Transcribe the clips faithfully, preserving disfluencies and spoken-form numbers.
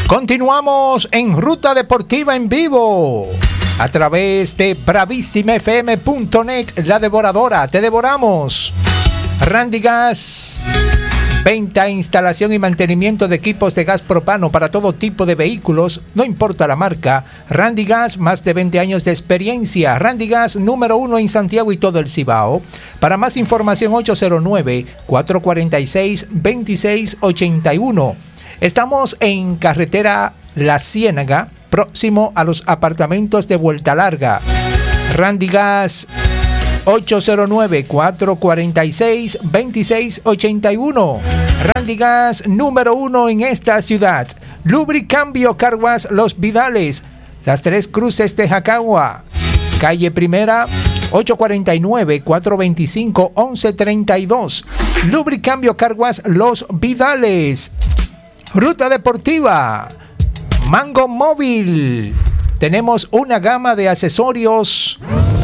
Continuamos en Ruta Deportiva en vivo a través de bravísima f m punto net. La devoradora, te devoramos. Randy Gas, venta, instalación y mantenimiento de equipos de gas propano para todo tipo de vehículos, no importa la marca. Randy Gas, más de veinte años de experiencia. Randy Gas, número uno en Santiago y todo el Cibao. Para más información, ocho cero nueve, cuatro cuatro seis, dos seis ocho uno. Estamos en carretera La Ciénaga, próximo a los apartamentos de Vuelta Larga. Randy Gas, ocho cero nueve, cuatro cuatro seis, dos seis ocho uno. Randy Gas, número uno en esta ciudad. Lubricambio Carguas Los Vidales, Las Tres Cruces de Jacagua. Calle Primera, ocho cuatro nueve, cuatro dos cinco, once treinta y dos. Lubricambio Carguas Los Vidales. Ruta Deportiva, Mango Móvil. Tenemos una gama de accesorios,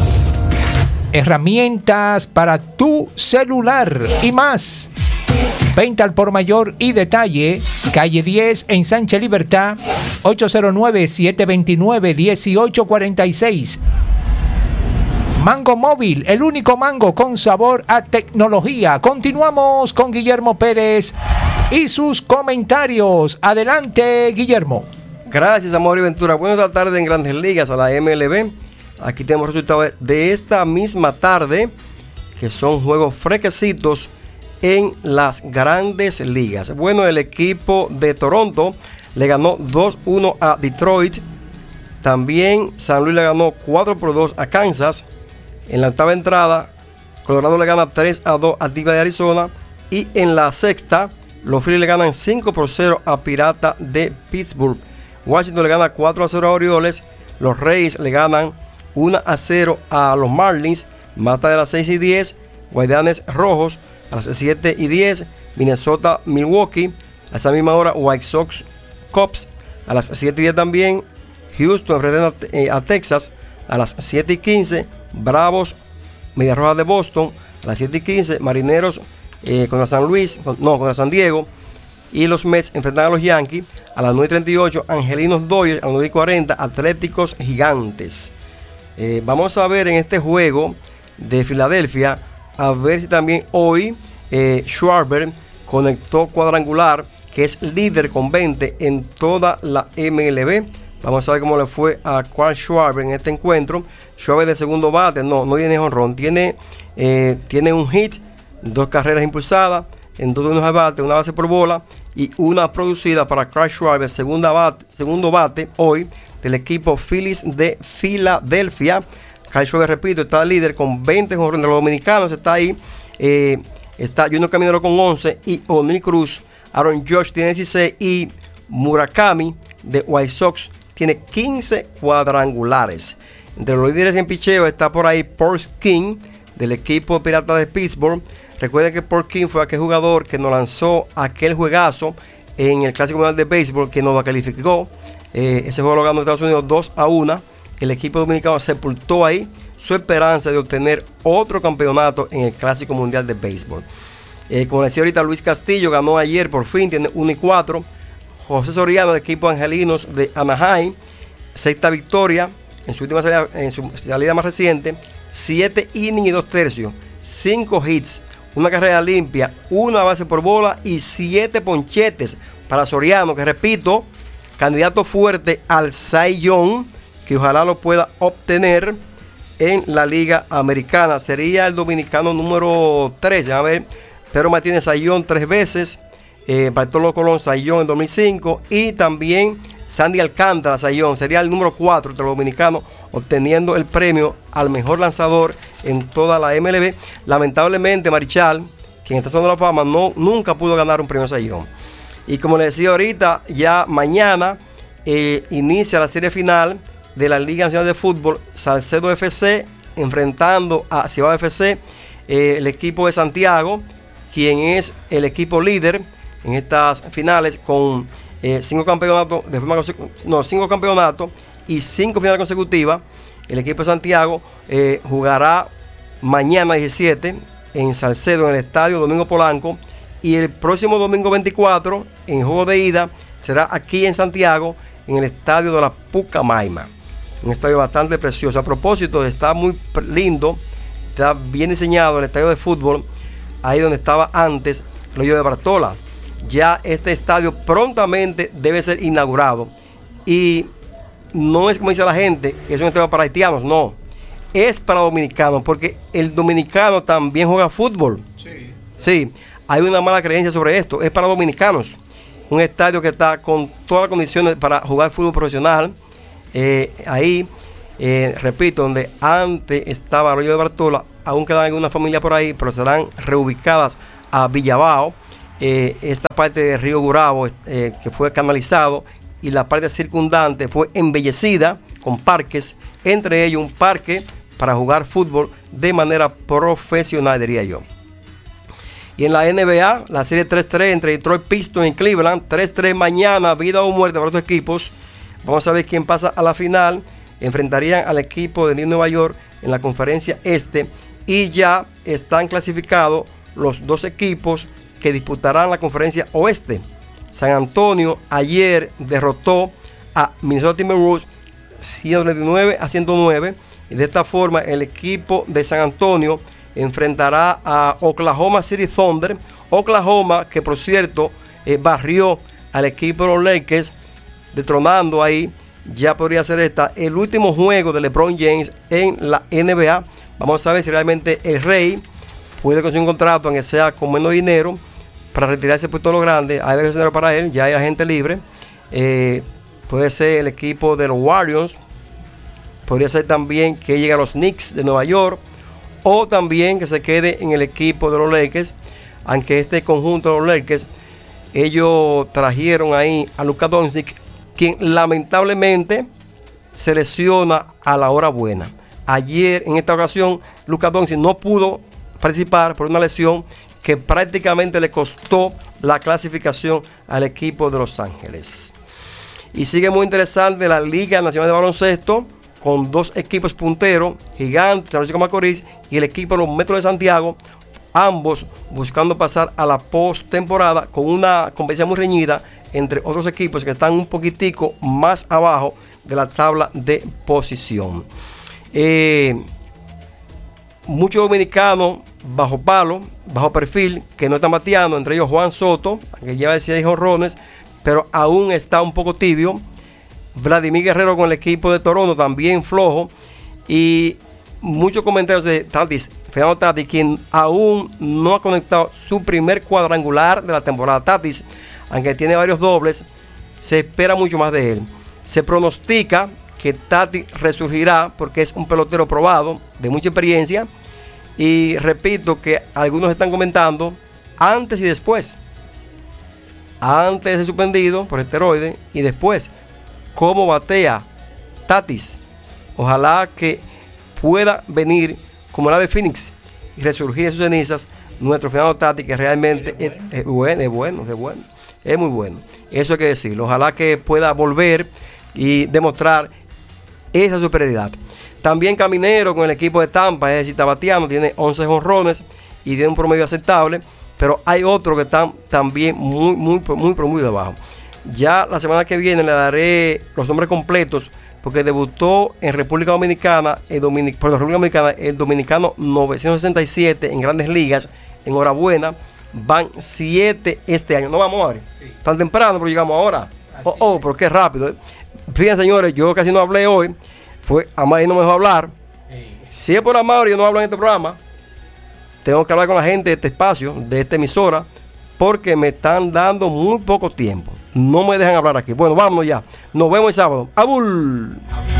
herramientas para tu celular y más. Venta al por mayor y detalle. Calle diez en Sánchez Libertad, ocho cero nueve, siete dos nueve, uno ocho cuatro seis. Mango Móvil, el único mango con sabor a tecnología. Continuamos con Guillermo Pérez y sus comentarios. Adelante, Guillermo. Gracias, Amor y Ventura. Buenas tardes en Grandes Ligas a la M L B. Aquí tenemos resultados de esta misma tarde, que son juegos fresquecitos en las Grandes Ligas. Bueno, el equipo de Toronto le ganó dos uno a Detroit. También San Luis le ganó cuatro por dos a Kansas. En la octava entrada, Colorado le gana tres a dos a Diva de Arizona. Y en la sexta, los Phillies le ganan cinco por cero a Pirata de Pittsburgh. Washington le gana cuatro a cero a Orioles. Los Reyes le ganan uno a cero a los Marlins. Más tarde a las seis y diez, Guardianes Rojos. A las siete y diez, Minnesota Milwaukee. A esa misma hora, White Sox Cubs. A las siete y diez también, Houston enfrentando a, a Texas. A las siete y quince, Bravos Medias Rojas de Boston. A las siete y quince, Marineros eh, contra San Luis, con, no, contra San Diego. Y los Mets enfrentan a los Yankees. A las nueve y treinta y ocho, Angelinos Dodgers. A las nueve y cuarenta, Atléticos Gigantes. Eh, vamos a ver en este juego de Filadelfia, a ver si también hoy eh, Schwarber conectó cuadrangular, que es líder con veinte en toda la M L B. Vamos a ver cómo le fue a Carl Schwarber en este encuentro. Schwarber de segundo bate, no, no tiene jonrón, tiene, eh, tiene un hit, dos carreras impulsadas, en dos turnos de bate, una base por bola y una producida para Carl Schwarber, segunda bate, segundo bate hoy del equipo Phillies de Filadelfia. Carl Schwarber, repito, está líder con veinte jonrones. De los dominicanos está ahí, eh, está Junior Caminero con once y O'Neill Cruz. Aaron Judge tiene dieciséis y Murakami de White Sox tiene quince cuadrangulares. Entre los líderes en picheo está por ahí Paul King del equipo Pirata de Pittsburgh. Recuerden que Paul King fue aquel jugador que nos lanzó aquel juegazo en el Clásico Mundial de Béisbol que nos lo calificó. Eh, ese juego lo ganó Estados Unidos dos a uno. El equipo dominicano sepultó ahí su esperanza de obtener otro campeonato en el Clásico Mundial de Béisbol. Eh, como decía ahorita, Luis Castillo ganó ayer por fin, tiene uno y cuatro. José Soriano del equipo Angelinos de Anaheim, sexta victoria en su última salida, en su salida más reciente, siete innings y dos tercios, cinco hits, una carrera limpia, una base por bola y siete ponchetes para Soriano, que repito, candidato fuerte al Cy Young, que ojalá lo pueda obtener en la Liga Americana. Sería el dominicano número tres. A ver, Pedro Martínez Cy Young tres veces, eh, Bartolo Colón Cy Young en dos mil cinco y también Sandy Alcántara Cy Young. Sería el número cuatro de los dominicanos obteniendo el premio al mejor lanzador en toda la M L B. Lamentablemente, Marichal, quien está sonando la fama, no, nunca pudo ganar un premio Cy Young. Y como les decía ahorita, ya mañana eh, inicia la serie final de la Liga Nacional de Fútbol, Salcedo F C enfrentando a Cibao F C, eh, el equipo de Santiago, quien es el equipo líder en estas finales con eh, cinco campeonatos de forma no, cinco campeonatos y cinco finales consecutivas. El equipo de Santiago eh, jugará mañana diecisiete en Salcedo en el estadio Domingo Polanco y el próximo domingo veinticuatro en juego de ida será aquí en Santiago, en el estadio de la Pucamaima. Un estadio bastante precioso. A propósito, está muy lindo, está bien diseñado el estadio de fútbol, ahí donde estaba antes el hoyo de Bartola. Ya este estadio prontamente debe ser inaugurado. Y no es como dice la gente, que es un estadio para haitianos, no. Es para dominicanos, porque el dominicano también juega fútbol. Sí. Sí, hay una mala creencia sobre esto. Es para dominicanos. Un estadio que está con todas las condiciones para jugar fútbol profesional. Eh, ahí, eh, repito, donde antes estaba Arroyo de Bartola, aún quedan algunas familias por ahí, pero serán reubicadas a Villabao. Eh, esta parte de Río Gurabo, eh, que fue canalizado, y la parte circundante fue embellecida con parques, entre ellos un parque para jugar fútbol de manera profesional, diría yo. Y en la N B A, la serie tres tres entre Detroit Pistons y Cleveland, tres tres mañana, vida o muerte para estos equipos. Vamos a ver quién pasa a la final. Enfrentarían al equipo de Nueva York en la conferencia este, y ya están clasificados los dos equipos que disputarán la conferencia oeste. San Antonio ayer derrotó a Minnesota Timberwolves ciento treinta y nueve a ciento nueve, y de esta forma el equipo de San Antonio enfrentará a Oklahoma City Thunder. Oklahoma, que por cierto eh, barrió al equipo de los Lakers, detronando ahí, ya podría ser esta el último juego de LeBron James en la N B A. Vamos a ver si realmente el Rey puede conseguir un contrato, aunque sea con menos dinero, para retirarse por todo lo grande. Hay varios dinero para él, ya hay agente libre. Eh, puede ser el equipo de los Warriors, podría ser también que llegue a los Knicks de Nueva York, o también que se quede en el equipo de los Lakers, aunque este conjunto de los Lakers, ellos trajeron ahí a Luka Doncic, quien lamentablemente se lesiona a la hora buena. Ayer, en esta ocasión, Luka Doncic no pudo participar por una lesión que prácticamente le costó la clasificación al equipo de Los Ángeles. Y sigue muy interesante la Liga Nacional de Baloncesto, con dos equipos punteros, Gigantes, San Francisco de Macorís, y el equipo de los Metros de Santiago, ambos buscando pasar a la postemporada, con una competencia muy reñida entre otros equipos que están un poquitico más abajo de la tabla de posición. Eh, muchos dominicanos bajo palo, bajo perfil, que no están bateando, entre ellos Juan Soto, que lleva dieciséis jonrones, pero aún está un poco tibio. Vladimir Guerrero con el equipo de Toronto también flojo, y muchos comentarios de Tatis, Fernando Tatis, quien aún no ha conectado su primer cuadrangular de la temporada. Tatis, aunque tiene varios dobles, se espera mucho más de él. Se pronostica que Tatis resurgirá porque es un pelotero probado, de mucha experiencia, y repito que algunos están comentando antes y después, antes de ser suspendido por esteroides y después cómo batea Tatis. Ojalá que pueda venir como el ave Fénix y resurgir de sus cenizas nuestro Fernando Tatis, que realmente es, es bueno, es bueno, es bueno, es muy bueno. Eso hay que decirlo. Ojalá que pueda volver y demostrar esa superioridad. También Caminero con el equipo de Tampa, es decir, está bateando, tiene once jonrones y tiene un promedio aceptable, pero hay otros que están también muy, muy, muy, muy, muy debajo. Ya la semana que viene le daré los nombres completos, porque debutó en República Dominicana, el, Dominic, por la República Dominicana, el dominicano novecientos sesenta y siete en Grandes Ligas. Enhorabuena, van siete este año. No vamos, Ari. Sí. Tan temprano, pero llegamos ahora. Así oh, oh, pero qué rápido. ¿eh? Fíjense, señores, yo casi no hablé hoy. Fue Amari no me dejó hablar. Sí. Si es por Amari, yo no hablo en este programa. Tengo que hablar con la gente de este espacio, de esta emisora, porque me están dando muy poco tiempo. No me dejan hablar aquí. Bueno, vámonos ya. Nos vemos el sábado. ¡Abul!